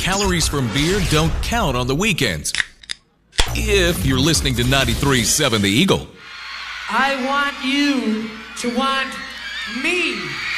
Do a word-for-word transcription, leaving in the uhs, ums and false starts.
calories from beer don't count on the weekends. If you're listening to ninety-three point seven The Eagle. I want you to want me.